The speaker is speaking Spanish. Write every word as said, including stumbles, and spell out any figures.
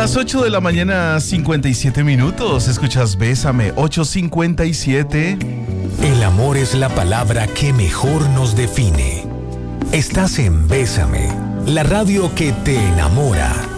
Las ocho de la mañana, cincuenta y siete minutos. Escuchas Bésame, ocho cincuenta y siete. El amor es la palabra que mejor nos define. Estás en Bésame, la radio que te enamora.